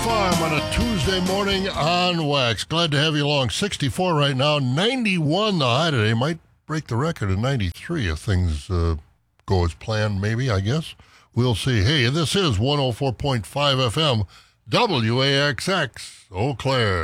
Farm on a Tuesday morning on Wax. Glad to have you along. 64 right now, 91 the high today. Might break the record of 93 if things go as planned, maybe, I guess. We'll see. Hey, this is 104.5 FM, WAXX, Eau Claire.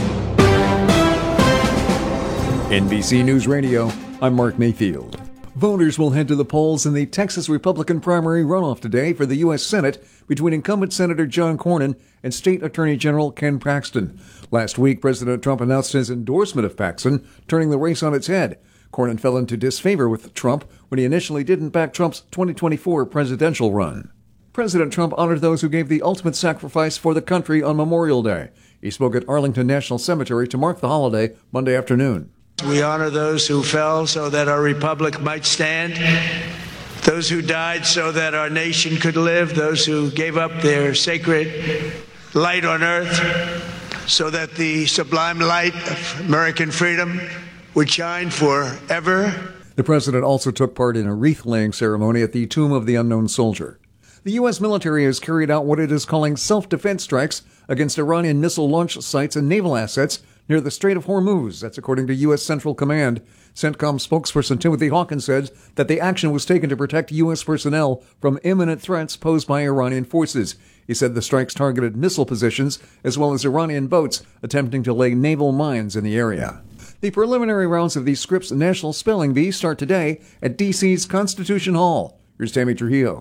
NBC News Radio, I'm Mark Mayfield. Voters will head to the polls in the Texas Republican primary runoff today for the U.S. Senate between incumbent Senator John Cornyn and State Attorney General Ken Paxton. Last week, President Trump announced his endorsement of Paxton, turning the race on its head. Cornyn fell into disfavor with Trump when he initially didn't back Trump's 2024 presidential run. President Trump honored those who gave the ultimate sacrifice for the country on Memorial Day. He spoke at Arlington National Cemetery to mark the holiday Monday afternoon. We honor those who fell so that our republic might stand, those who died so that our nation could live, those who gave up their sacred light on earth so that the sublime light of American freedom would shine forever. The president also took part in a wreath-laying ceremony at the Tomb of the Unknown Soldier. The U.S. military has carried out what it is calling self-defense strikes against Iranian missile launch sites and naval assets near the Strait of Hormuz. That's according to U.S. Central Command. CENTCOM spokesperson Timothy Hawkins said that the action was taken to protect U.S. personnel from imminent threats posed by Iranian forces. He said the strikes targeted missile positions as well as Iranian boats attempting to lay naval mines in the area. The preliminary rounds of the Scripps National Spelling Bee start today at D.C.'s Constitution Hall. Here's Tammy Trujillo.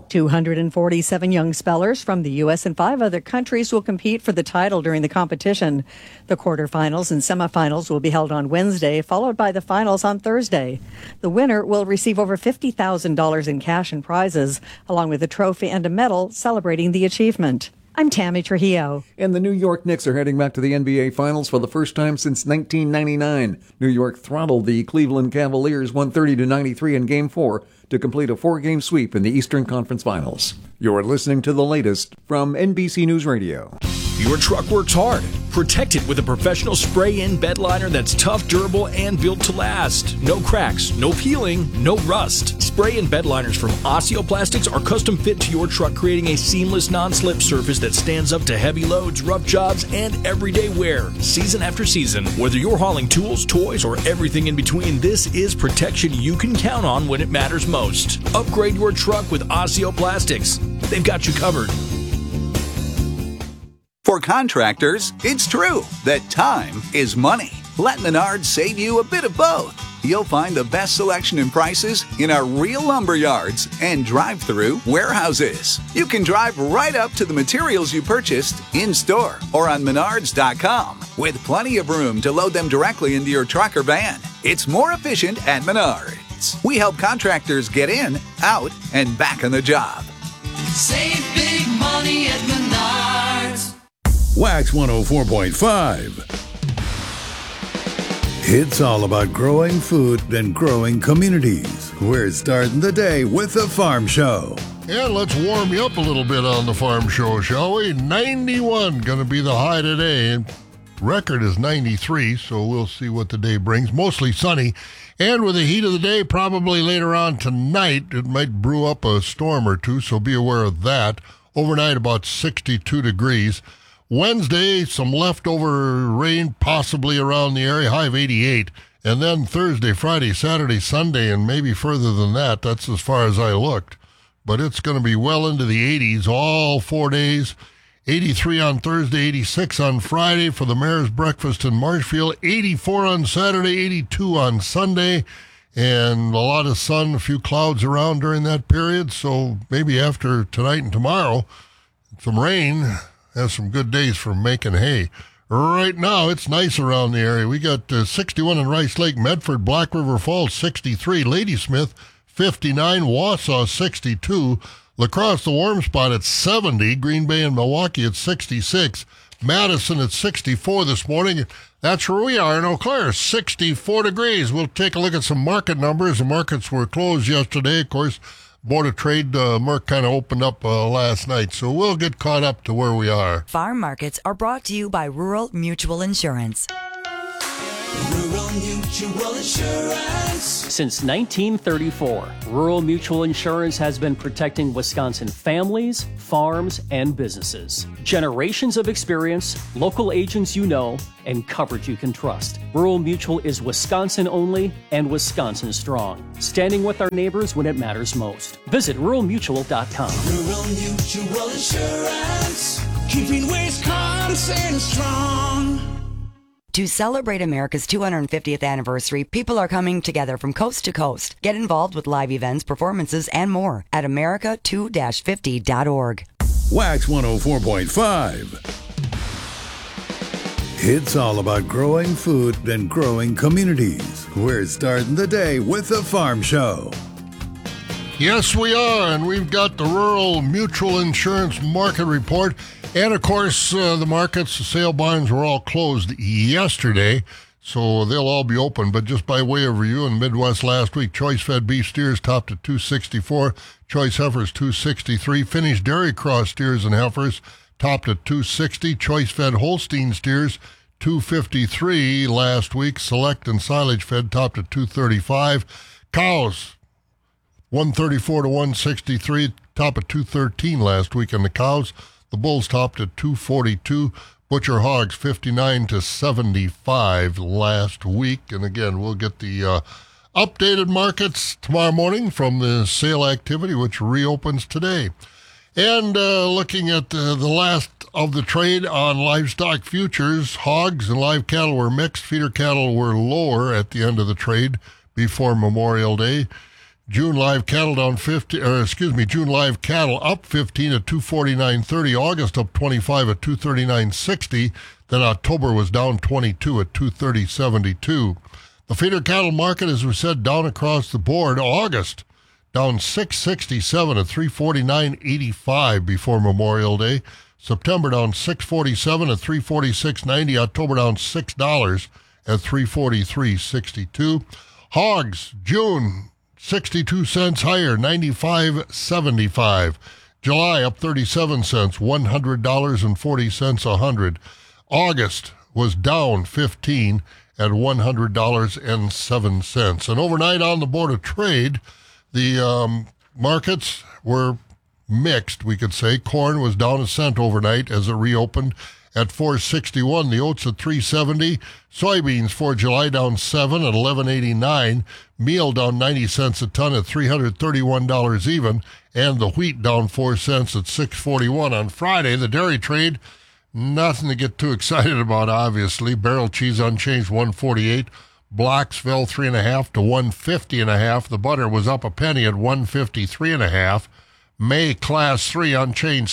247 young spellers from the U.S. and 5 other countries will compete for the title during the competition. The quarterfinals and semifinals will be held on Wednesday, followed by the finals on Thursday. The winner will receive over $50,000 in cash and prizes, along with a trophy and a medal celebrating the achievement. I'm Tammy Trujillo. And the New York Knicks are heading back to the NBA Finals for the first time since 1999. New York throttled the Cleveland Cavaliers 130-93 in Game 4 to complete a 4-game sweep in the Eastern Conference Finals. You're listening to the latest from NBC News Radio. Your truck works hard. Protect it with a professional spray-in bed liner that's tough, durable, and built to last. No cracks, no peeling, no rust. Spray-in bed liners from Osteoplastics are custom fit to your truck, creating a seamless, non-slip surface that stands up to heavy loads, rough jobs, and everyday wear. Season after season, whether you're hauling tools, toys, or everything in between, this is protection you can count on when it matters most. Upgrade your truck with Osteoplastics. They've got you covered. For contractors, it's true that time is money. Let Menards save you a bit of both. You'll find the best selection and prices in our real lumber yards and drive-through warehouses. You can drive right up to the materials you purchased in-store or on Menards.com with plenty of room to load them directly into your truck or van. It's more efficient at Menards. We help contractors get in, out, and back on the job. Save big money at Menards. Wax 104.5. It's all about growing food and growing communities. We're starting the day with the Farm Show. And let's warm you up a little bit on the Farm Show, shall we? 91 going to be the high today. And record is 93, so we'll see what the day brings. Mostly sunny. And with the heat of the day, probably later on tonight, it might brew up a storm or two, so be aware of that. Overnight, about 62 degrees. Wednesday, some leftover rain possibly around the area, high of 88. And then Thursday, Friday, Saturday, Sunday, and maybe further than that. That's as far as I looked. But it's going to be well into the 80s all 4 days. 83 on Thursday, 86 on Friday for the Mayor's Breakfast in Marshfield. 84 on Saturday, 82 on Sunday. And a lot of sun, a few clouds around during that period. So maybe after tonight and tomorrow, some rain. Have some good days for making hay. Right now, it's nice around the area. We got 61 in Rice Lake, Medford, Black River Falls, 63, Ladysmith, 59, Wausau, 62, La Crosse, the warm spot at 70, Green Bay and Milwaukee at 66, Madison at 64 this morning. That's where we are in Eau Claire, 64 degrees. We'll take a look at some market numbers. The markets were closed yesterday, of course. Board of Trade, Merck kind of opened up last night, so we'll get caught up to where we are. Farm markets are brought to you by Rural Mutual Insurance. Rural Mutual Insurance. Since 1934, Rural Mutual Insurance has been protecting Wisconsin families, farms, and businesses. Generations of experience, local agents you know, and coverage you can trust. Rural Mutual is Wisconsin only and Wisconsin strong, standing with our neighbors when it matters most. Visit ruralmutual.com. Rural Mutual Insurance, keeping Wisconsin strong. To celebrate America's 250th anniversary, people are coming together from coast to coast. Get involved with live events, performances, and more at America2-50.org. Wax 104.5. It's all about growing food and growing communities. We're starting the day with the Farm Show. Yes, we are, and we've got the Rural Mutual Insurance Market Report. And, of course, the markets, the sale barns were all closed yesterday, so they'll all be open. But just by way of review, in Midwest last week, choice-fed beef steers topped at $264, choice heifers $263, finished dairy cross steers and heifers topped at $260, choice-fed Holstein steers $253 last week, select and silage-fed topped at $235, cows $134 to $163, top at $213 last week on the cows. The bulls topped at $242, butcher hogs $59 to $75 last week. And again, we'll get the updated markets tomorrow morning from the sale activity, which reopens today. And looking at the last of the trade on livestock futures, hogs and live cattle were mixed. Feeder cattle were lower at the end of the trade before Memorial Day. June live cattle June live cattle up 15 at 249.30. August up 25 at 239.60. Then October was down 22 at 230.72. The feeder cattle market, as we said, down across the board. August down 667 at 349.85 before Memorial Day. September down 647 at 346.90. October down $6 at 343.62. Hogs, June 62 cents higher, 95.75. July up 37 cents, $100.40 a hundred. August was down 15 at $100.07. And overnight on the Board of Trade, the markets were mixed, we could say. Corn was down a cent overnight as it reopened at $4.61. The oats at $3.70. Soybeans for July down 7 at $11.89. Meal down 90 cents a ton at $331 even. And the wheat down 4 cents at $6.41. On Friday, the dairy trade, nothing to get too excited about, obviously. Barrel cheese unchanged, $1.48. Blocks fell 3.5 to $1.50.5. The butter was up a penny at $1.53.5. May Class 3 unchanged,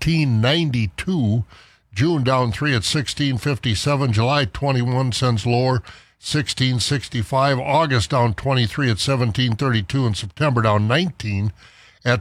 $16.92. June down 3 at $16.57. July 21 cents lower, $16.65. August down 23 at $17.32. And September down 19 at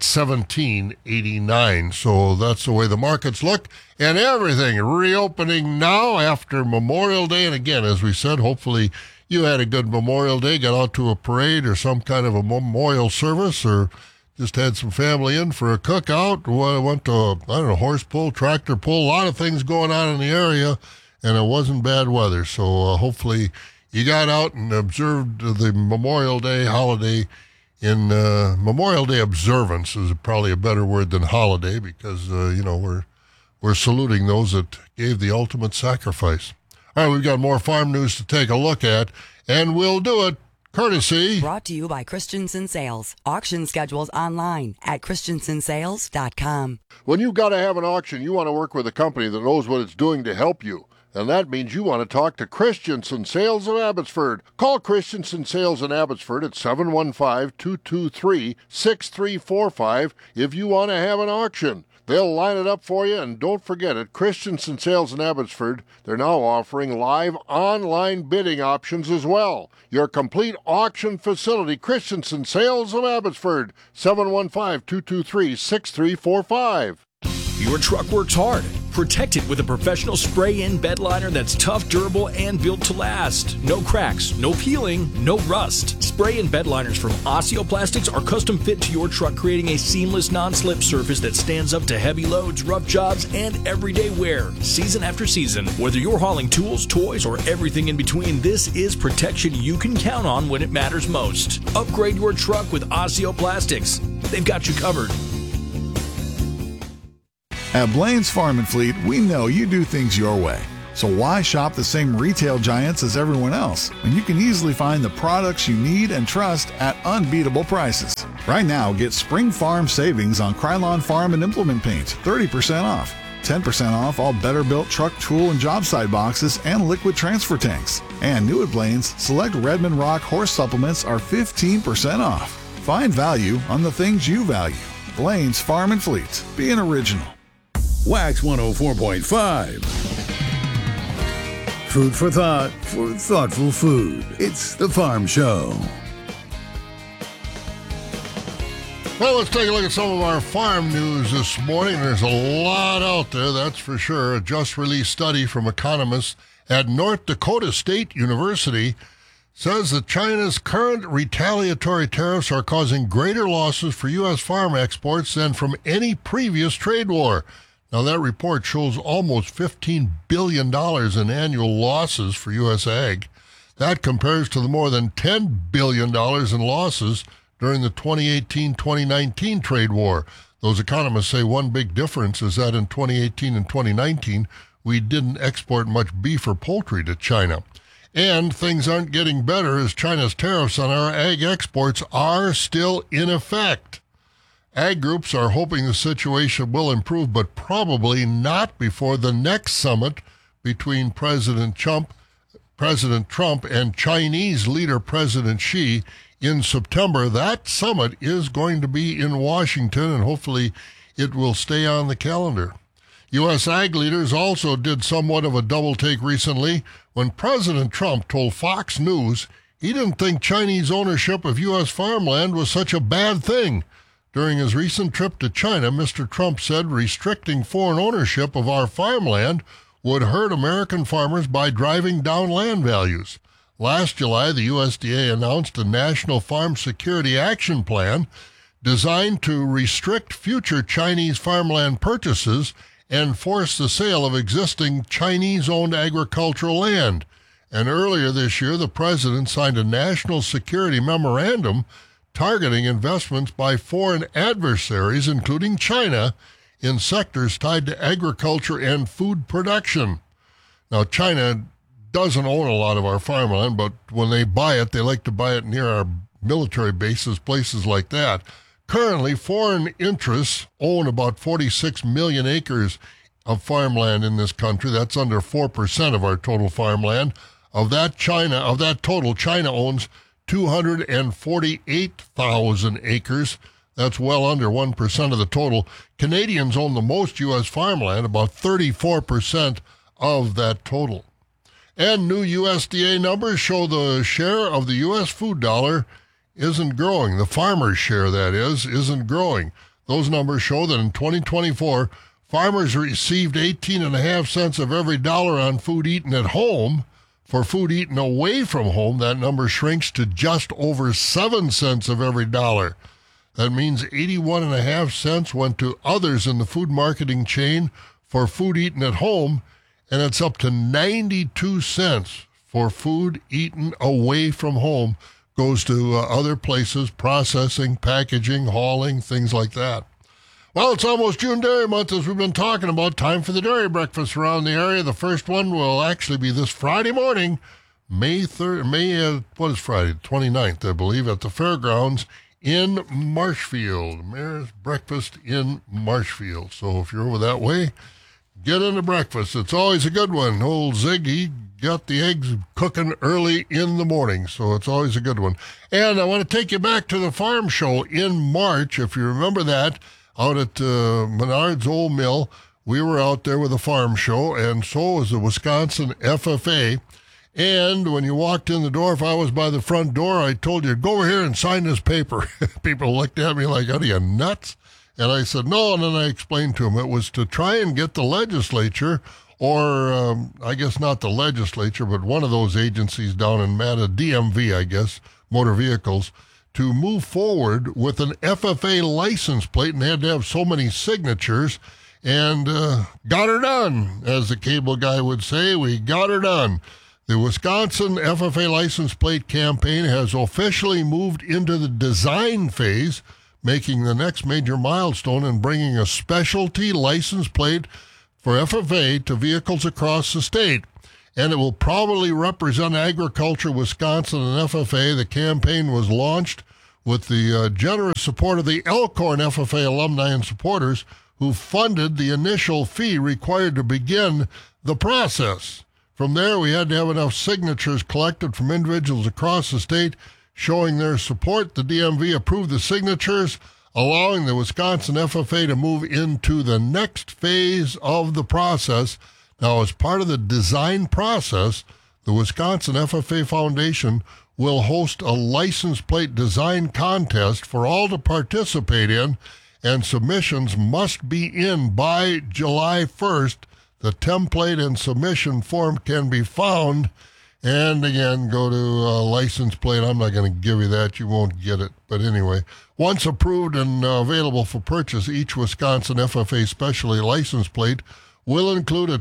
$17.89. So that's the way the markets look. And everything reopening now after Memorial Day. And again, as we said, hopefully you had a good Memorial Day, got out to a parade or some kind of a memorial service, or just had some family in for a cookout. Went to, horse pull, tractor pull, a lot of things going on in the area, and it wasn't bad weather. So hopefully you got out and observed the Memorial Day holiday in Memorial Day observance is probably a better word than holiday, because, we're saluting those that gave the ultimate sacrifice. All right, we've got more farm news to take a look at, and we'll do it courtesy. Brought to you by Christensen Sales. Auction schedules online at christensensales.com. When you've got to have an auction, you want to work with a company that knows what it's doing to help you. And that means you want to talk to Christensen Sales of Abbotsford. Call Christensen Sales in Abbotsford at 715-223-6345 if you want to have an auction. They'll line it up for you, and don't forget, at Christensen Sales in Abbotsford, they're now offering live online bidding options as well. Your complete auction facility, Christensen Sales of Abbotsford, 715-223-6345. Your truck works hard. Protect it with a professional spray-in bed liner that's tough, durable, and built to last. No cracks, no peeling, no rust. Spray-in bed liners from Osteoplastics are custom fit to your truck, creating a seamless non-slip surface that stands up to heavy loads, rough jobs, and everyday wear. Season after season, whether you're hauling tools, toys, or everything in between, this is protection you can count on when it matters most. Upgrade your truck with Osteoplastics. They've got you covered. At Blaine's Farm and Fleet, we know you do things your way. So why shop the same retail giants as everyone else when you can easily find the products you need and trust at unbeatable prices? Right now, get Spring Farm savings on Krylon Farm and Implement Paint, 30% off. 10% off all better-built truck, tool, and job site boxes and liquid transfer tanks. And new at Blaine's, select Redmond Rock horse supplements are 15% off. Find value on the things you value. Blaine's Farm and Fleet. Be an original. Wax 104.5. Food for thought for thoughtful food. It's The Farm Show. Well, let's take a look at some of our farm news this morning. There's a lot out there, that's for sure. A just-released study from economists at North Dakota State University says that China's current retaliatory tariffs are causing greater losses for U.S. farm exports than from any previous trade war. Now, that report shows almost $15 billion in annual losses for U.S. ag. That compares to the more than $10 billion in losses during the 2018-2019 trade war. Those economists say one big difference is that in 2018 and 2019, we didn't export much beef or poultry to China. And things aren't getting better as China's tariffs on our ag exports are still in effect. Ag groups are hoping the situation will improve, but probably not before the next summit between President Trump and Chinese leader President Xi in September. That summit is going to be in Washington, and hopefully it will stay on the calendar. U.S. ag leaders also did somewhat of a double take recently when President Trump told Fox News he didn't think Chinese ownership of U.S. farmland was such a bad thing. During his recent trip to China, Mr. Trump said restricting foreign ownership of our farmland would hurt American farmers by driving down land values. Last July, the USDA announced a National Farm Security Action Plan designed to restrict future Chinese farmland purchases and force the sale of existing Chinese-owned agricultural land. And earlier this year, the president signed a national security memorandum targeting investments by foreign adversaries, including China, in sectors tied to agriculture and food production. Now, China doesn't own a lot of our farmland, but when they buy it, they like to buy it near our military bases, places like that. Currently, foreign interests own about 46 million acres of farmland in this country. That's under 4% of our total farmland. Of that total, China owns 248,000 acres. That's well under 1% of the total. Canadians own the most U.S. farmland, about 34% of that total. And new USDA numbers show the share of the U.S. food dollar isn't growing. The farmer's share, that is, isn't growing. Those numbers show that in 2024, farmers received 18.5 cents of every dollar on food eaten at home. For food eaten away from home, that number shrinks to just over 7 cents of every dollar. That means 81.5 cents went to others in the food marketing chain for food eaten at home, and it's up to 92 cents for food eaten away from home, goes to other places, processing, packaging, hauling, things like that. Well, it's almost June Dairy Month, as we've been talking about. Time for the dairy breakfast around the area. The first one will actually be this Friday morning, May 3rd. What is Friday? 29th, I believe, at the fairgrounds in Marshfield. Mayor's Breakfast in Marshfield. So if you're over that way, get into breakfast. It's always a good one. Old Zig, he got the eggs cooking early in the morning, so it's always a good one. And I want to take you back to the farm show in March, if you remember that. Out at Menard's Old Mill, we were out there with a farm show, and so was the Wisconsin FFA. And when you walked in the door, if I was by the front door, I told you, go over here and sign this paper. People looked at me like, are you nuts? And I said, no, and then I explained to him it was to try and get the legislature, or I guess not the legislature, but one of those agencies down in Mata, DMV, I guess, motor vehicles, to move forward with an FFA license plate, and had to have so many signatures, and got her done. As the cable guy would say, we got her done. The Wisconsin FFA license plate campaign has officially moved into the design phase, making the next major milestone in bringing a specialty license plate for FFA to vehicles across the state. And it will probably represent agriculture, Wisconsin, and FFA. The campaign was launched with the generous support of the Elkhorn FFA alumni and supporters, who funded the initial fee required to begin the process. From there, we had to have enough signatures collected from individuals across the state showing their support. The DMV approved the signatures, allowing the Wisconsin FFA to move into the next phase of the process. Now, as part of the design process, the Wisconsin FFA Foundation will host a license plate design contest for all to participate in, and submissions must be in by July 1st. The template and submission form can be found. And again, go to license plate. I'm not going to give you that. You won't get it. But anyway, once approved and available for purchase, each Wisconsin FFA specialty license plate will include a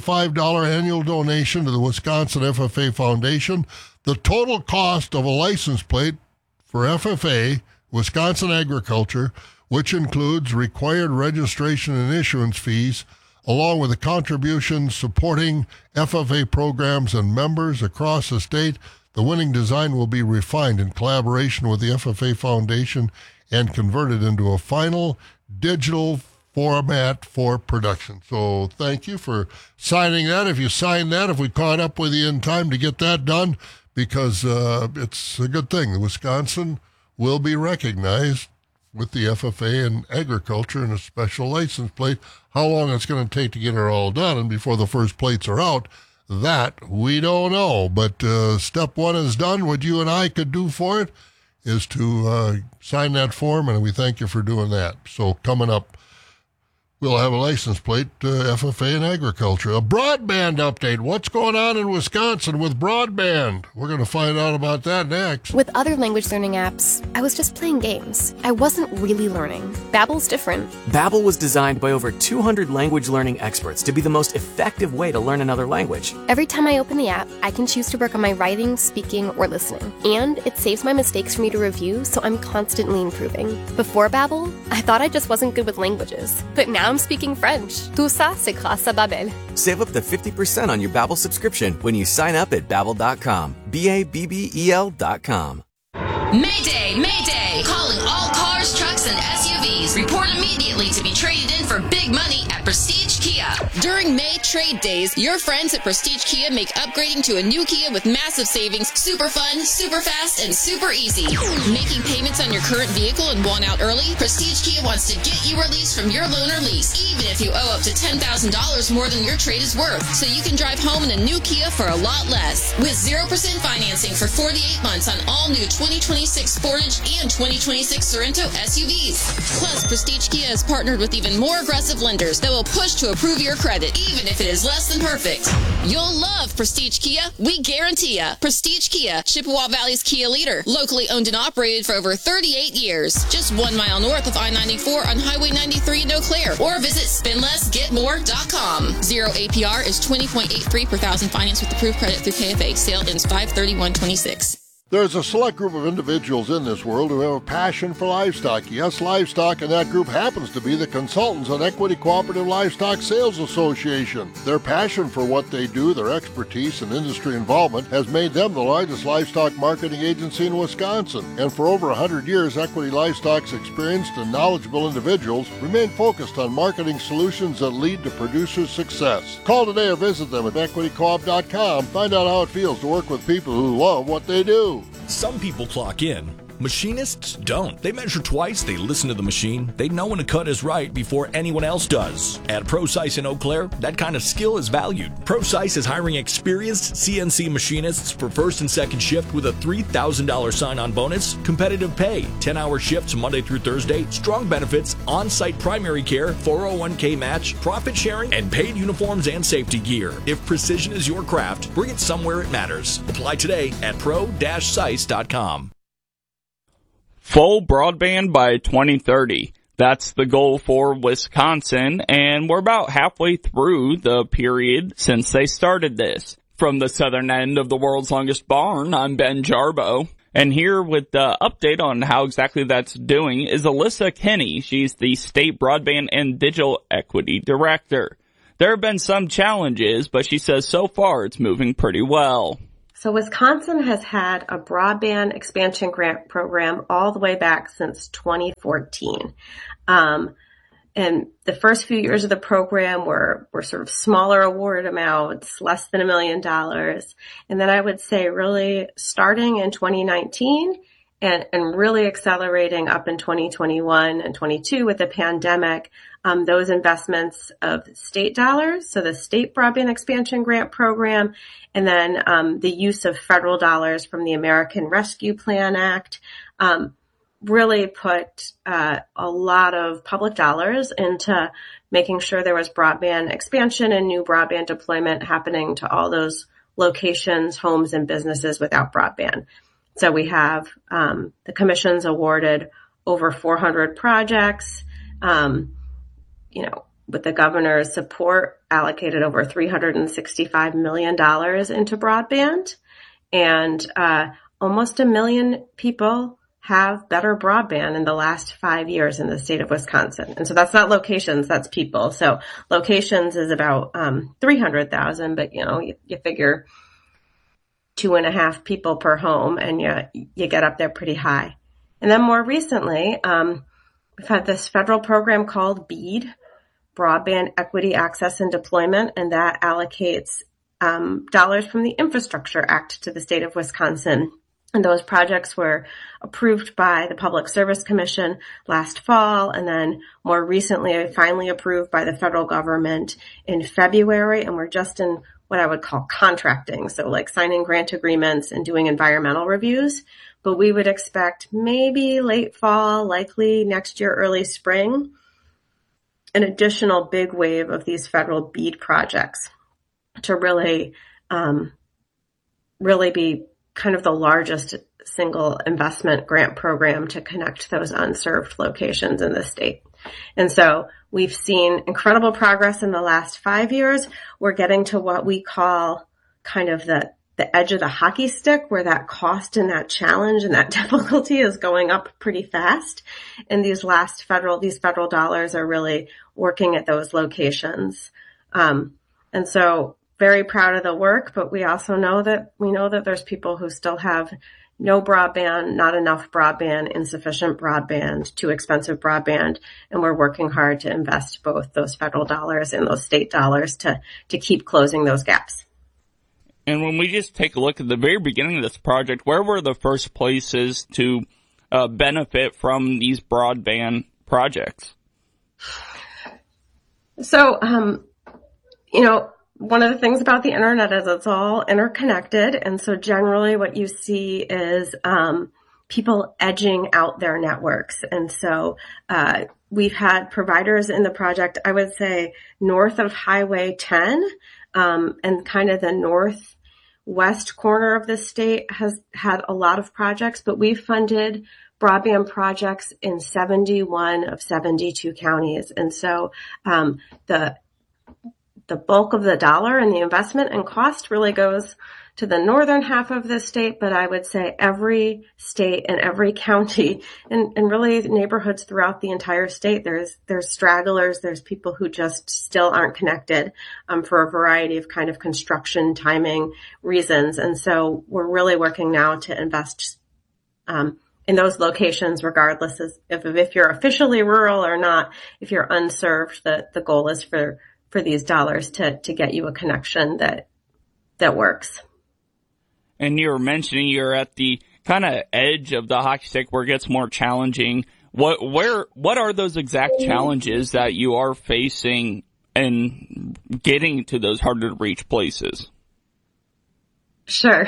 $25 annual donation to the Wisconsin FFA Foundation. The total cost of a license plate for FFA, Wisconsin Agriculture, which includes required registration and issuance fees, along with the contributions supporting FFA programs and members across the state. The winning design will be refined in collaboration with the FFA Foundation and converted into a final digital format for production. So thank you for signing that. If you signed that, if we caught up with you in time to get that done, because it's a good thing. Wisconsin will be recognized with the FFA and agriculture and a special license plate. How long it's going to take to get it all done and before the first plates are out, that we don't know. But step one is done. What you and I could do for it is to sign that form, and we thank you for doing that. So coming up, we'll have a license plate, FFA and agriculture. A broadband update. What's going on in Wisconsin with broadband? We're going to find out about that next. With other language learning apps, I was just playing games. I wasn't really learning. Babbel's different. Babbel was designed by over 200 language learning experts to be the most effective way to learn another language. Every time I open the app, I can choose to work on my writing, speaking, or listening. And it saves my mistakes for me to review, so I'm constantly improving. Before Babbel, I thought I just wasn't good with languages. But now I'm speaking French. Tout ça, c'est grâce à Babbel. Save up to 50% on your Babbel subscription when you sign up at Babbel.com. Babbel.com. Mayday! Mayday! Calling all cars, trucks, and SUVs. Report immediately to be traded in for big money at Prestige Kia. During May trade days, your friends at Prestige Kia make upgrading to a new Kia with massive savings super fun, super fast, and super easy. Making payments on your current vehicle and want out early? Prestige Kia wants to get you released from your loan or lease, even if you owe up to $10,000 more than your trade is worth, so you can drive home in a new Kia for a lot less. With 0% financing for 48 months on all new 2026 Sportage and 2026 Sorento SUVs. Plus, Prestige Kia has partnered with even more aggressive lenders that will push to approve your credit, even if it is less than perfect. You'll love Prestige Kia. We guarantee ya. Prestige Kia, Chippewa Valley's Kia leader. Locally owned and operated for over 38 years. Just 1 mile north of I-94 on Highway 93 in Eau Claire. Or visit spinlessgetmore.com. Zero APR is 20.83 per thousand finance with approved credit through KFA. Sale ends 5/31/26. There's a select group of individuals in this world who have a passion for livestock. Yes, livestock, and that group happens to be the Consultants on Equity Cooperative Livestock Sales Association. Their passion for what they do, their expertise, and industry involvement has made them the largest livestock marketing agency in Wisconsin. And for over 100 years, Equity Livestock's experienced and knowledgeable individuals remain focused on marketing solutions that lead to producers' success. Call today or visit them at equitycoop.com. Find out how it feels to work with people who love what they do. Some people clock in, Machinists don't. They measure twice, they listen to the machine, they know when a cut is right before anyone else does. At ProSice in Eau Claire, that kind of skill is valued. ProSice is hiring experienced CNC machinists for first and second shift with a $3,000 sign-on bonus, competitive pay, 10-hour shifts Monday through Thursday, strong benefits, on-site primary care, 401k match, profit sharing, and paid uniforms and safety gear. If precision is your craft, bring it somewhere it matters. Apply today at pro-sice.com. Full broadband by 2030. That's the goal for Wisconsin, and we're about halfway through the period since they started this. From the southern end of the world's longest barn, I'm Ben Jarbo. And here with the update on how exactly that's doing is Alyssa Kinney. She's the State Broadband and Digital Equity Director. There have been some challenges, but she says so far it's moving pretty well. So Wisconsin has had a broadband expansion grant program all the way back since 2014. And the first few years of the program were sort of smaller award amounts, less than $1 million. And then I would say really starting in 2019 and really accelerating up in 2021 and 22 with the pandemic, those investments of state dollars, so the State Broadband Expansion Grant Program, and then the use of federal dollars from the American Rescue Plan Act, really put a lot of public dollars into making sure there was broadband expansion and new broadband deployment happening to all those locations, homes, and businesses without broadband. So we have the commission's awarded over 400 projects, with the governor's support, allocated over $365 million into broadband, and almost 1 million people have better broadband in the last 5 years in the state of Wisconsin. And so that's not locations, that's people. So locations is about 300,000, but you figure 2.5 people per home, and you get up there pretty high. And then more recently, we've had this federal program called BEAD, Broadband Equity Access and Deployment, and that allocates dollars from the Infrastructure Act to the state of Wisconsin. And those projects were approved by the Public Service Commission last fall, and then more recently finally approved by the federal government in February, and we're just in what I would call contracting, so like signing grant agreements and doing environmental reviews. But we would expect maybe late fall, likely next year, early spring, an additional big wave of these federal BEAD projects to really be kind of the largest single investment grant program to connect those unserved locations in the state. And so we've seen incredible progress in the last 5 years. We're getting to what we call kind of the edge of the hockey stick, where that cost and that challenge and that difficulty is going up pretty fast. And these federal dollars are really working at those locations. And so very proud of the work, but we also know that there's people who still have no broadband, not enough broadband, insufficient broadband, too expensive broadband. And we're working hard to invest both those federal dollars and those state dollars to keep closing those gaps. And when we just take a look at the very beginning of this project, where were the first places to benefit from these broadband projects? So, one of the things about the internet is it's all interconnected. And so generally what you see is people edging out their networks. And so we've had providers in the project, I would say, north of Highway 10, and kind of the northwest corner of the state has had a lot of projects, but we've funded broadband projects in 71 of 72 counties. And so the bulk of the dollar and the investment and cost really goes to the northern half of the state, but I would say every state and every county and really neighborhoods throughout the entire state, there's stragglers, there's people who just still aren't connected for a variety of kind of construction timing reasons. And so we're really working now to invest in those locations, regardless of if you're officially rural or not. If you're unserved, the goal is for these dollars to get you a connection that works. And you were mentioning you're at the kind of edge of the hockey stick where it gets more challenging. What are those exact challenges that you are facing in getting to those harder to reach places? Sure.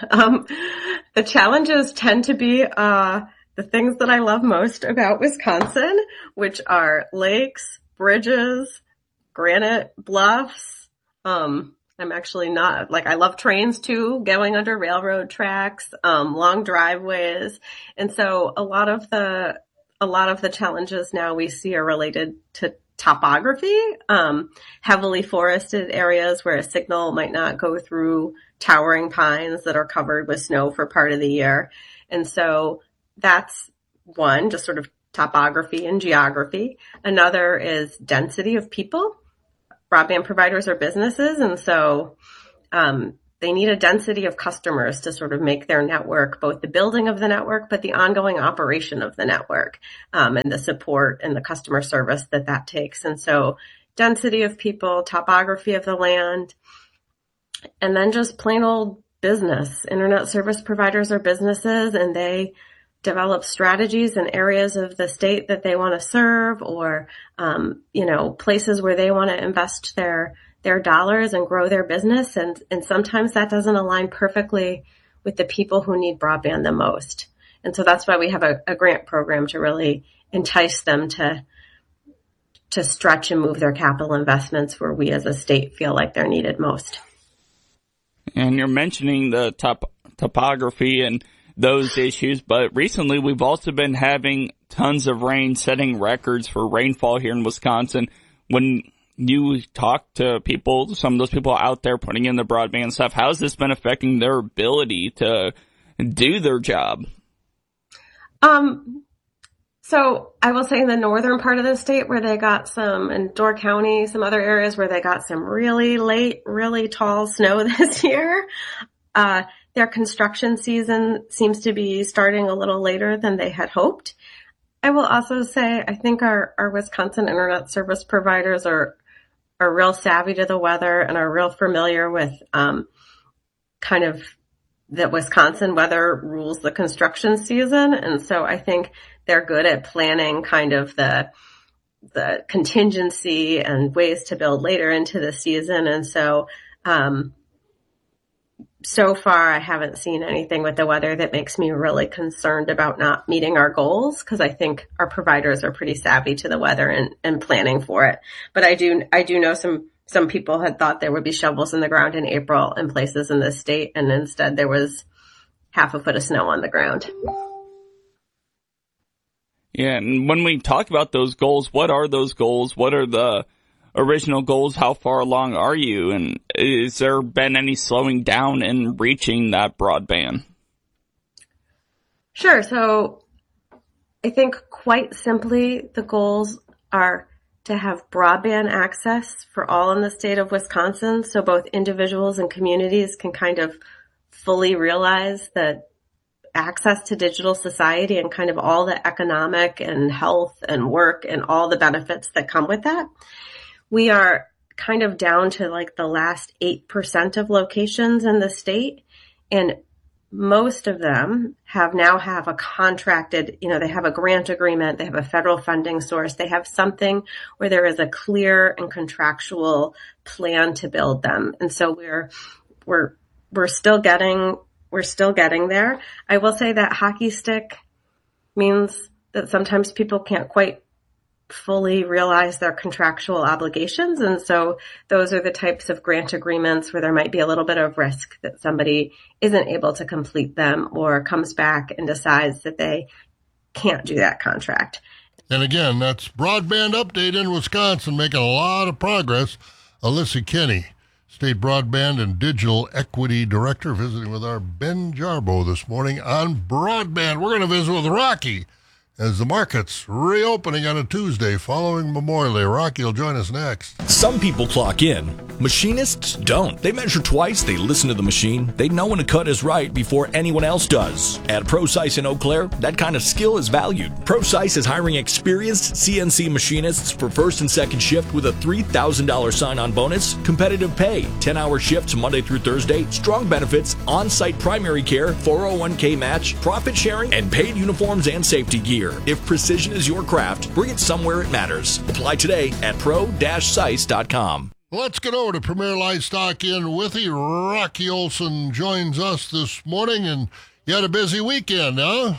The challenges tend to be the things that I love most about Wisconsin, which are lakes, bridges, granite bluffs. I'm actually not, I love trains too, going under railroad tracks, long driveways. And so a lot of the challenges now we see are related to topography, heavily forested areas where a signal might not go through towering pines that are covered with snow for part of the year. And so that's one, just sort of topography and geography. Another is density of people. Broadband providers are businesses, and so they need a density of customers to sort of make their network, both the building of the network, but the ongoing operation of the network, and the support and the customer service that takes. And so density of people, topography of the land, and then just plain old business. Internet service providers are businesses, and they develop strategies in areas of the state that they want to serve, or, places where they want to invest their dollars and grow their business. And sometimes that doesn't align perfectly with the people who need broadband the most. And so that's why we have a grant program to really entice them to stretch and move their capital investments where we as a state feel like they're needed most. And you're mentioning the topography and those issues, but recently we've also been having tons of rain, setting records for rainfall here in Wisconsin. When you talk to people, some of those people out there putting in the broadband stuff, how has this been affecting their ability to do their job? So I will say in the northern part of the state where they got some, in Door County, some other areas where they got some really late, really tall snow this year, their construction season seems to be starting a little later than they had hoped. I will also say I think our Wisconsin internet service providers are real savvy to the weather and are real familiar with kind of that Wisconsin weather rules the construction season. And so I think they're good at planning kind of the contingency and ways to build later into the season. And so, so far I haven't seen anything with the weather that makes me really concerned about not meeting our goals, because I think our providers are pretty savvy to the weather and planning for it. But I do know some people had thought there would be shovels in the ground in April in places in the state, and instead there was half a foot of snow on the ground. Yeah, and when we talk about those goals, what are those goals? What are the original goals? How far along are you? And is there been any slowing down in reaching that broadband? Sure. So I think quite simply the goals are to have broadband access for all in the state of Wisconsin, so both individuals and communities can kind of fully realize that access to digital society and kind of all the economic and health and work and all the benefits that come with that. We are kind of down to like the last 8% of locations in the state, and most of them now have a contracted, they have a grant agreement, they have a federal funding source, they have something where there is a clear and contractual plan to build them. And so we're still getting there. I will say that hockey stick means that sometimes people can't quite fully realize their contractual obligations. And so those are the types of grant agreements where there might be a little bit of risk that somebody isn't able to complete them or comes back and decides that they can't do that contract. And again, that's Broadband Update in Wisconsin, making a lot of progress. Alyssa Kinney, State Broadband and Digital Equity Director, visiting with our Ben Jarbo this morning on broadband. We're going to visit with Rocky as the market's reopening on a Tuesday following Memorial Day. Rocky will join us next. Some people clock in. Machinists don't. They measure twice, they listen to the machine, they know when a cut is right before anyone else does. At ProSice in Eau Claire, that kind of skill is valued. ProSice is hiring experienced CNC machinists for first and second shift with a $3,000 sign-on bonus, competitive pay, 10-hour shifts Monday through Thursday, strong benefits, on-site primary care, 401k match, profit sharing, and paid uniforms and safety gear. If precision is your craft, bring it somewhere it matters. Apply today at pro-sice.com. Let's get over to Premier Livestock in Withee. Rocky Olson joins us this morning, and you had a busy weekend, huh?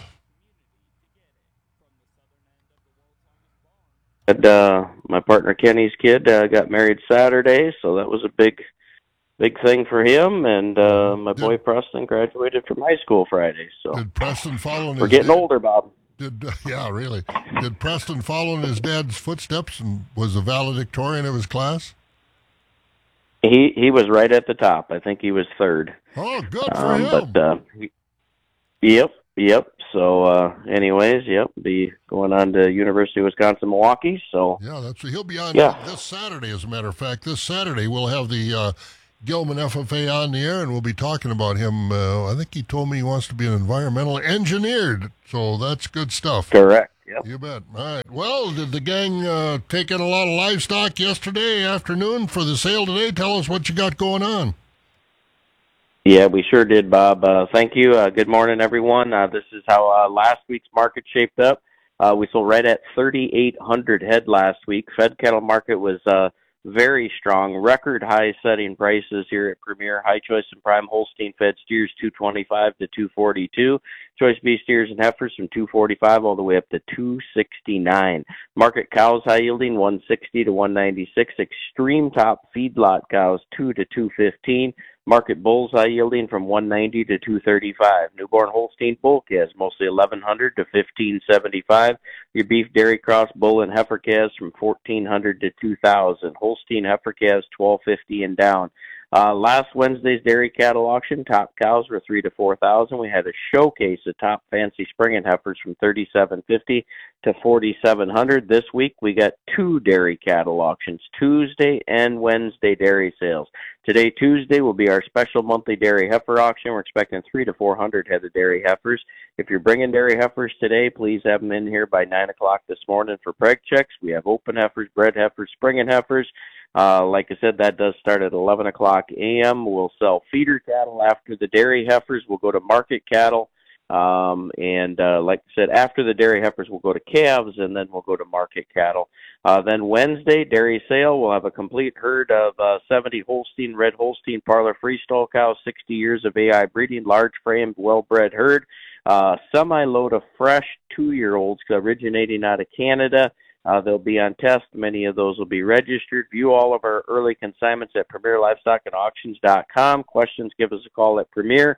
My partner Kenny's kid got married Saturday, so that was a big thing for him. And my boy Preston graduated from high school Friday. So did Preston follow? We're getting older, Bob. Yeah, really. Did Preston follow in his dad's footsteps and was a valedictorian of his class? He was right at the top. I think he was third. Oh, good for him. But yep. So, anyways, be going on to University of Wisconsin-Milwaukee. So yeah, he'll be on this Saturday. As a matter of fact, this Saturday we'll have the Gilman FFA on the air, and we'll be talking about him. I think he told me he wants to be an environmental engineer, so that's good stuff. Correct. Yep. You bet. All right. Well, did the gang take in a lot of livestock yesterday afternoon for the sale today? Tell us what you got going on. Yeah, we sure did, Bob. Thank you. Good morning, everyone. This is how last week's market shaped up. We sold right at 3,800 head last week. Fed cattle market was very strong. Record high setting prices here at Premier. High choice and prime Holstein fed steers $225 to $242. Choice beef steers and heifers from $245 all the way up to $269. Market cows high yielding $160 to $196. Extreme top feedlot cows $2 to $215. Market bulls high yielding from $190 to $235. Newborn Holstein bull calves mostly $1,100 to $1,575. Your beef dairy cross bull and heifer calves from $1,400 to $2,000. Holstein heifer calves $1,250 and down. Last Wednesday's dairy cattle auction, top cows were $3,000 to $4,000. We had a showcase of top fancy spring heifers from $3,750 to $4,700. This week we got two dairy cattle auctions, Tuesday and Wednesday dairy sales. Today, Tuesday, will be our special monthly dairy heifer auction. We're expecting 300 to 400 head of dairy heifers. If you're bringing dairy heifers today, please have them in here by 9 o'clock this morning for preg checks. We have open heifers, bred heifers, spring heifers. Like I said, that does start at 11 o'clock a.m. We'll sell feeder cattle after the dairy heifers. We'll go to market cattle. Like I said, after the dairy heifers, we'll go to calves, and then we'll go to market cattle. Then Wednesday, dairy sale, we'll have a complete herd of 70 Holstein, red Holstein parlor freestall cows, 60 years of AI breeding, large framed, well-bred herd. Semi-load of fresh 2-year-olds originating out of Canada. They'll be on test. Many of those will be registered. View all of our early consignments at PremierLivestockAndAuctions.com. Questions, give us a call at Premier,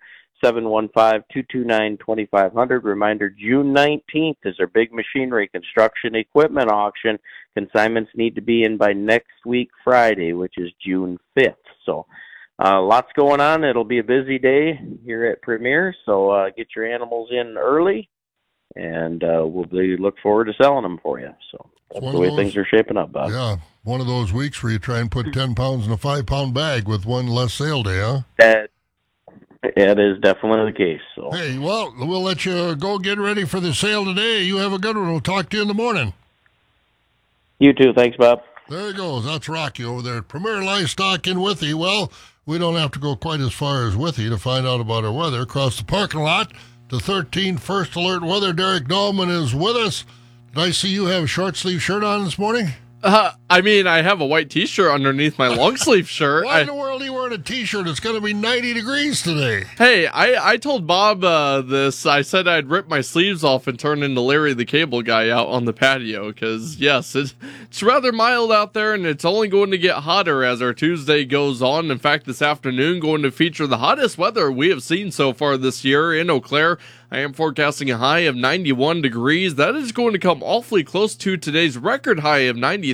715-229-2500. Reminder, June 19th is our big machinery construction equipment auction. Consignments need to be in by next week, Friday, which is June 5th. So lots going on. It'll be a busy day here at Premier, so get your animals in early, and we'll look forward to selling them for you. So that's the way things are shaping up, Bob. Yeah, one of those weeks where you try and put 10 pounds in a 5-pound bag with one less sale day, huh? That is definitely the case. So. Hey, well, we'll let you go get ready for the sale today. You have a good one. We'll talk to you in the morning. You too. Thanks, Bob. There he goes. That's Rocky over there at Premier Livestock in Withee. Well, we don't have to go quite as far as Withee to find out about our weather. Across the parking lot, the 13 First Alert Weather, Derek Dahlman is with us. Did I see you have a short-sleeve shirt on this morning? I mean, I have a white T-shirt underneath my long-sleeve shirt. Why in the world are you wearing a T-shirt? It's going to be 90 degrees today. Hey, I told Bob this. I said I'd rip my sleeves off and turn into Larry the Cable Guy out on the patio, because, yes, it's rather mild out there, and it's only going to get hotter as our Tuesday goes on. In fact, this afternoon going to feature the hottest weather we have seen so far this year in Eau Claire. I am forecasting a high of 91 degrees. That is going to come awfully close to today's record high of 93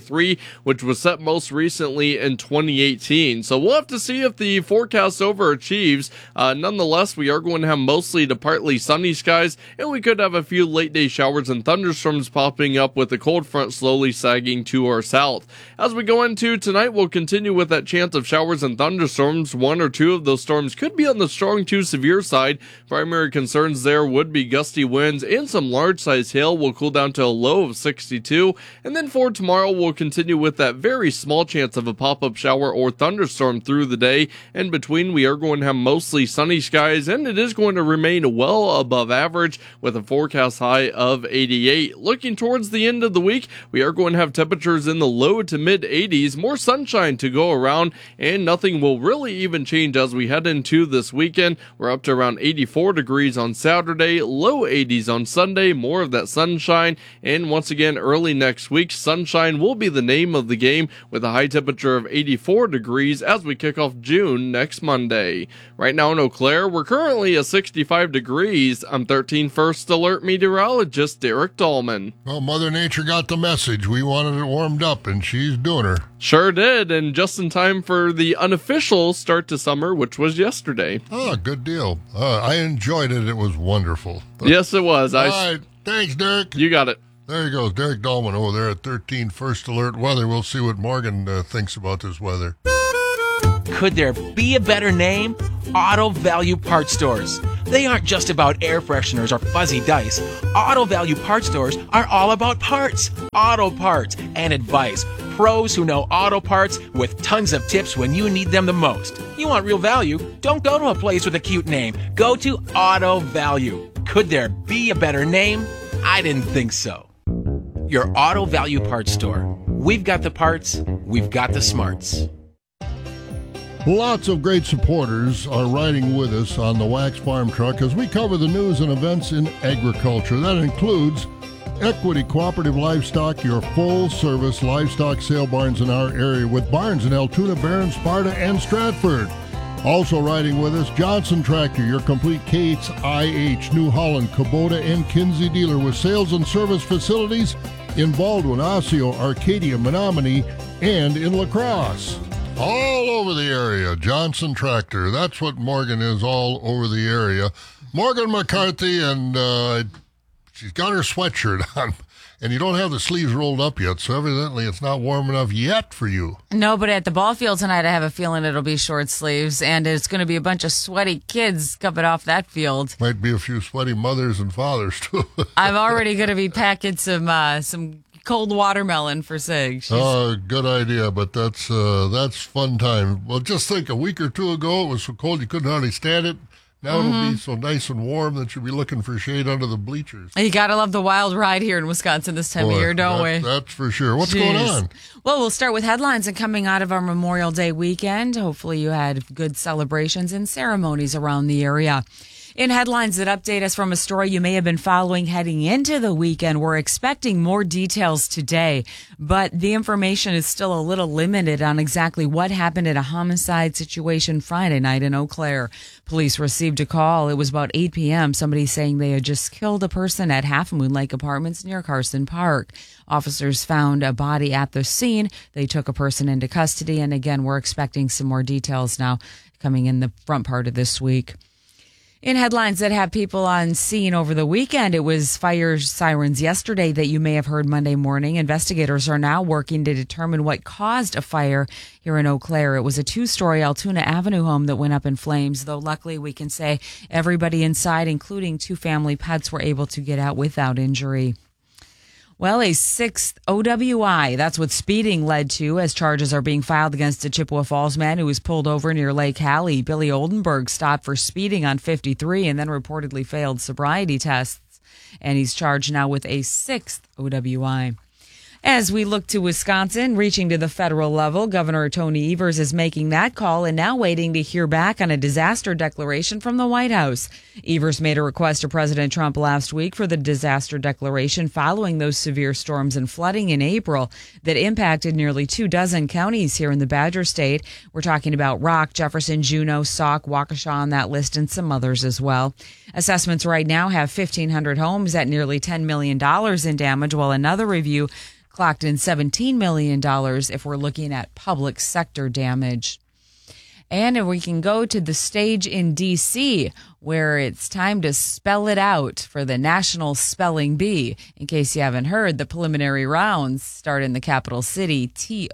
which was set most recently in 2018. So we'll have to see if the forecast overachieves. Nonetheless, we are going to have mostly to partly sunny skies, and we could have a few late day showers and thunderstorms popping up with the cold front slowly sagging to our south. As we go into tonight, we'll continue with that chance of showers and thunderstorms. One or two of those storms could be on the strong to severe side. Primary concerns there would be gusty winds and some large size hail. Will cool down to a low of 62. And then for tomorrow, we'll continue with that very small chance of a pop-up shower or thunderstorm through the day. In between, we are going to have mostly sunny skies, and it is going to remain well above average with a forecast high of 88. Looking towards the end of the week, we are going to have temperatures in the low to mid 80s, more sunshine to go around, and nothing will really even change as we head into this weekend. We're up to around 84 degrees on Saturday, low 80s on Sunday, more of that sunshine, and once again early next week, sunshine will be the name of the game with a high temperature of 84 degrees as we kick off June next Monday. Right now in Eau Claire, we're currently at 65 degrees. I'm 13 First Alert meteorologist Derek Dahlman. Well, Mother Nature got the message. We wanted it warmed up, and she's doing her. Sure did, and just in time for the unofficial start to summer, which was yesterday. Oh, good deal. I enjoyed it. It was wonderful. Yes, it was. All right. Thanks, Derek. You got it. There he goes, Derek Dahlman over there at 13 First Alert Weather. We'll see what Morgan thinks about this weather. Could there be a better name? Auto Value Parts Stores. They aren't just about air fresheners or fuzzy dice. Auto Value Parts Stores are all about parts, auto parts, and advice. Pros who know auto parts with tons of tips when you need them the most. You want real value? Don't go to a place with a cute name. Go to Auto Value. Could there be a better name? I didn't think so. Your Auto Value Parts Store. We've got the parts, we've got the smarts. Lots of great supporters are riding with us on the Wax Farm Truck as we cover the news and events in agriculture. That includes Equity Cooperative Livestock, your full-service livestock sale barns in our area with barns in Altoona, Barron, Sparta, and Stratford. Also riding with us, Johnson Tractor, your complete Case IH, New Holland, Kubota, and Kinsey dealer with sales and service facilities in Baldwin, Osseo, Arcadia, Menominee, and in La Crosse. All over the area, Johnson Tractor. That's what Morgan is, all over the area. Morgan McCarthy, and she's got her sweatshirt on, and you don't have the sleeves rolled up yet, so evidently it's not warm enough yet for you. No, but at the ball field tonight, I have a feeling it'll be short sleeves, and it's going to be a bunch of sweaty kids coming off that field. Might be a few sweaty mothers and fathers, too. I'm already going to be packing some cold watermelon for Sig. Oh, good idea, but that's fun time. Well, just think, a week or two ago, it was so cold you couldn't hardly stand it. Now it'll be so nice and warm that you'll be looking for shade under the bleachers. You got to love the wild ride here in Wisconsin this time of year, don't we? That's for sure. What's going on? Well, we'll start with headlines and coming out of our Memorial Day weekend. Hopefully you had good celebrations and ceremonies around the area. In headlines that update us from a story you may have been following heading into the weekend, we're expecting more details today, but the information is still a little limited on exactly what happened in a homicide situation Friday night in Eau Claire. Police received a call. It was about 8 p.m. Somebody saying they had just killed a person at Half Moon Lake Apartments near Carson Park. Officers found a body at the scene. They took a person into custody, and again, we're expecting some more details now coming in the front part of this week. In headlines that have people on scene over the weekend, it was fire sirens yesterday that you may have heard Monday morning. Investigators are now working to determine what caused a fire here in Eau Claire. It was a 2-story Altoona Avenue home that went up in flames, though luckily we can say everybody inside, including 2 family pets, were able to get out without injury. Well, a 6th OWI, that's what speeding led to, as charges are being filed against a Chippewa Falls man who was pulled over near Lake Hallie. Billy Oldenburg stopped for speeding on 53 and then reportedly failed sobriety tests. And he's charged now with a 6th OWI. As we look to Wisconsin, reaching to the federal level, Governor Tony Evers is making that call and now waiting to hear back on a disaster declaration from the White House. Evers made a request to President Trump last week for the disaster declaration following those severe storms and flooding in April that impacted nearly 24 counties here in the Badger State. We're talking about Rock, Jefferson, Juneau, Sauk, Waukesha on that list, and some others as well. Assessments right now have 1,500 homes at nearly $10 million in damage, while another review clocked in $17 million if we're looking at public sector damage. And we can go to the stage in D.C., where it's time to spell it out for the National Spelling Bee. In case you haven't heard, the preliminary rounds start in the capital city,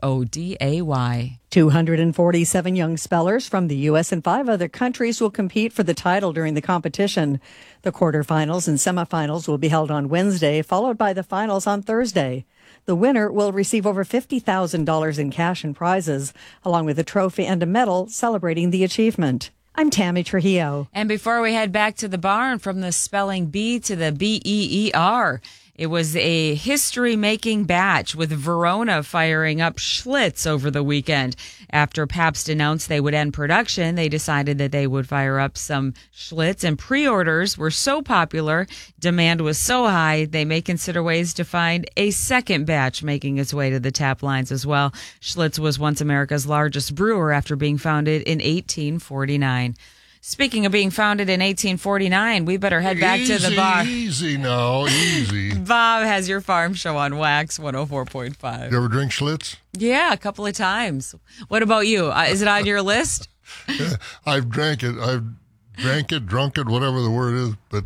Today. 247 young spellers from the U.S. and 5 other countries will compete for the title during the competition. The quarterfinals and semifinals will be held on Wednesday, followed by the finals on Thursday. The winner will receive over $50,000 in cash and prizes, along with a trophy and a medal celebrating the achievement. I'm Tammy Trujillo. And before we head back to the barn, from the spelling bee to the BEER, it was a history-making batch, with Verona firing up Schlitz over the weekend. After Pabst announced they would end production, they decided that they would fire up some Schlitz, and pre-orders were so popular, demand was so high, they may consider ways to find a second batch making its way to the tap lines as well. Schlitz was once America's largest brewer after being founded in 1849. Speaking of being founded in 1849, we better head back to the bar. Easy now, easy. Bob has your farm show on Wax 104.5. You ever drink Schlitz? Yeah, a couple of times. What about you? Is it on your list? I've drank it. Drunk it, whatever the word is, but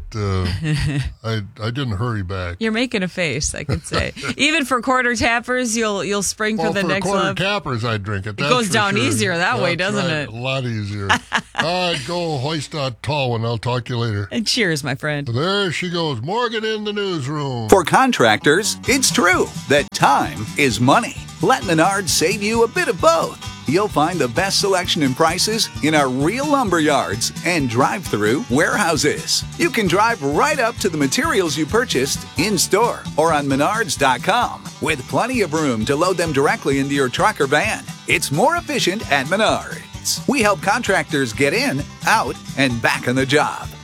I didn't hurry back. You're making a face, I could say. Even for quarter tappers, you'll spring for the next level. For quarter tappers, I'd drink it. It goes down easier that way, doesn't it? A lot easier. All right, go hoist that tall one. I'll talk to you later. And cheers, my friend. There she goes, Morgan in the newsroom. For contractors, it's true that time is money. Let Menards save you a bit of both. You'll find the best selection and prices in our real lumber yards and drive-through warehouses. You can drive right up to the materials you purchased in-store or on Menards.com, with plenty of room to load them directly into your truck or van. It's more efficient at Menards. We help contractors get in, out, and back on the job.